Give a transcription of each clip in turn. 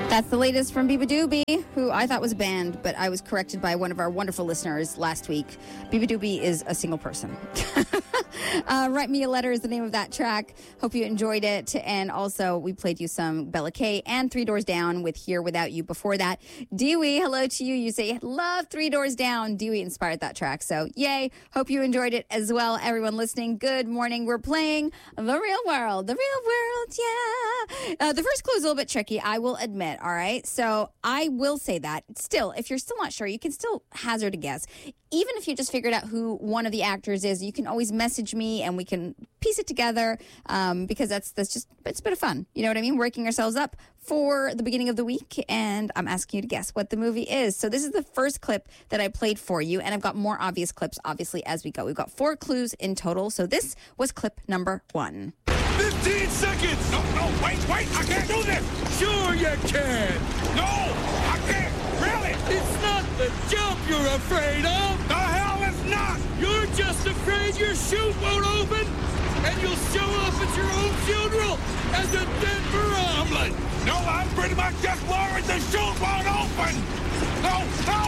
That's the latest from Biba Doobie, who I thought was a band, but I was corrected by one of our wonderful listeners last week. Biba Doobie is a single person. Write Me a Letter is the name of that track. Hope you enjoyed it. And also, we played you some Bella K and Three Doors Down with Here Without You before that. Dewey, hello to you. You say, love Three Doors Down. Dewey inspired that track. So, yay. Hope you enjoyed it as well. Everyone listening, good morning. We're playing The Real World. The Real World, yeah. The first clue is a little bit tricky, I will admit. All right. So, I will say that. Still, if you're still not sure, you can still hazard a guess. Even if you just figured out who one of the actors is, you can always message me and we can piece it together because that's just, it's a bit of fun. You know what I mean? Working ourselves up for the beginning of the week, and I'm asking you to guess what the movie is. So this is the first clip that I played for you, and I've got more obvious clips, obviously, as we go. We've got 4 clues in total, so this was clip number 1. 15 seconds! No, wait, I can't do this! Sure you can! No, I can't! Really? It's not the jump you're afraid of! The hell it's not! You're just afraid your chute won't open, and you'll show up at your own funeral as a Denver omelet! No, I'm pretty much just worried the chute won't open! No!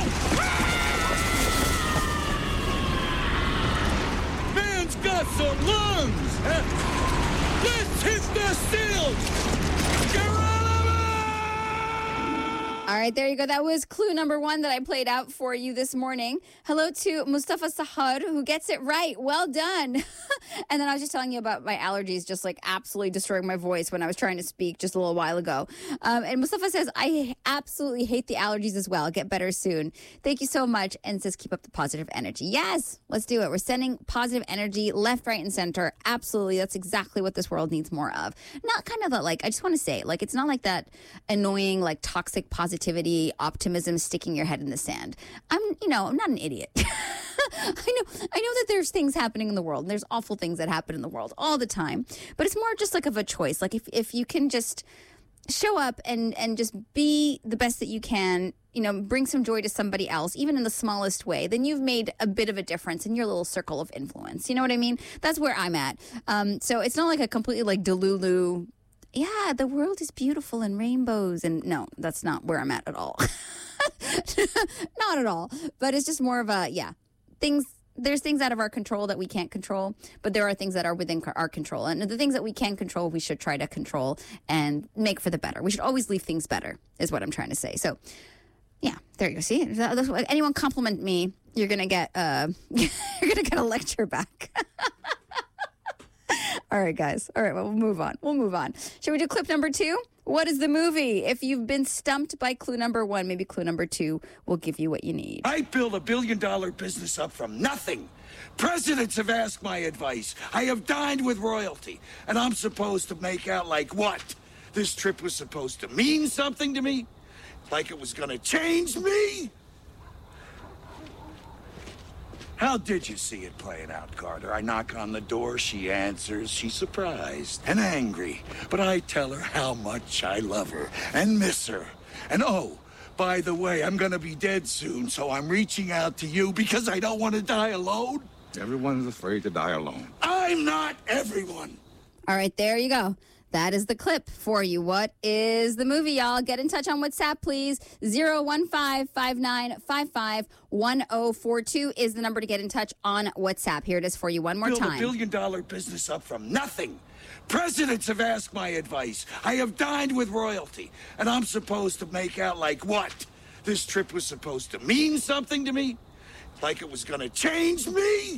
Man's got some lungs! Let's hit the stills! Geronimo! All right, there you go. That was clue number 1 that I played out for you this morning. Hello to Mustafa Sahar, who gets it right. Well done. And then I was just telling you about my allergies just like absolutely destroying my voice when I was trying to speak just a little while ago. And Mustafa says, I absolutely hate the allergies as well. Get better soon. Thank you so much. And says, keep up the positive energy. Yes, let's do it. We're sending positive energy left, right, and center. Absolutely. That's exactly what this world needs more of. Not kind of that, like, I just want to say, like, it's not like that annoying, like, toxic positivity, optimism, sticking your head in the sand. I'm not an idiot. I know that there's things happening in the world, and there's awful things that happen in the world all the time, but it's more just like of a choice. Like if you can just show up and just be the best that you can, bring some joy to somebody else, even in the smallest way, then you've made a bit of a difference in your little circle of influence. You know what I mean? That's where I'm at. So it's not like a completely like Delulu, yeah, the world is beautiful and rainbows. And no, that's not where I'm at all. Not at all. But it's just more of a, there's things out of our control that we can't control, but there are things that are within our control. And the things that we can control, we should try to control and make for the better. We should always leave things better, is what I'm trying to say. So, yeah, there you go. See, anyone compliment me, you're gonna get a lecture back. All right, guys. All right, well, we'll move on. Shall we do clip number 2? What is the movie? If you've been stumped by clue number 1, maybe clue number 2 will give you what you need. I built $1 billion business up from nothing. Presidents have asked my advice. I have dined with royalty. And I'm supposed to make out like what? This trip was supposed to mean something to me? Like it was gonna change me? How did you see it playing out, Carter? I knock on the door, she answers, she's surprised and angry. But I tell her how much I love her and miss her. And oh, by the way, I'm gonna be dead soon, so I'm reaching out to you because I don't want to die alone. Everyone's afraid to die alone. I'm not everyone. All right, there you go. That is the clip for you. What is the movie, y'all? Get in touch on WhatsApp, please. 015-5955-1042 is the number to get in touch on WhatsApp. Here it is for you one more time. Build $1 billion business up from nothing. Presidents have asked my advice. I have dined with royalty. And I'm supposed to make out like what? This trip was supposed to mean something to me? Like it was gonna change me?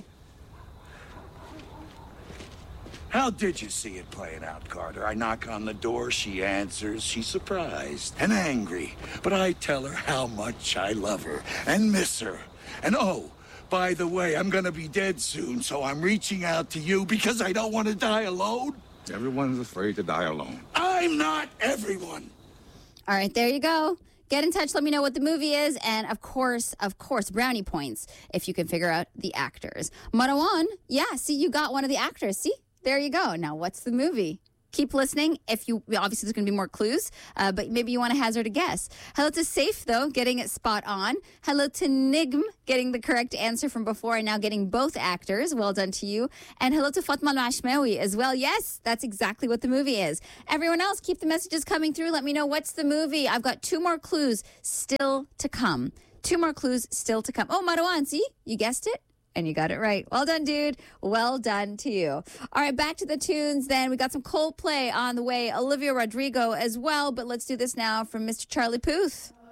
How did you see it playing out, Carter? I knock on the door, she answers, she's surprised and angry. But I tell her how much I love her and miss her. And oh, by the way, I'm gonna be dead soon, so I'm reaching out to you because I don't want to die alone. Everyone's afraid to die alone. I'm not everyone. All right, there you go. Get in touch. Let me know what the movie is. And of course, brownie points if you can figure out the actors. Marawan, yeah, see, you got one of the actors. See? There you go. Now, what's the movie? Keep listening. Obviously, there's going to be more clues, but maybe you want to hazard a guess. Hello to Safe, though, getting it spot on. Hello to Nigm, getting the correct answer from before and now getting both actors. Well done to you. And hello to Fatma Al-Mashmawi as well. Yes, that's exactly what the movie is. Everyone else, keep the messages coming through. Let me know what's the movie. I've got 2 more clues still to come. 2 more clues still to come. Oh, Marwan, see? You guessed it. And you got it right. Well done, dude. Well done to you. All right, back to the tunes then. We got some Coldplay on the way. Olivia Rodrigo as well. But let's do this now from Mr. Charlie Puth.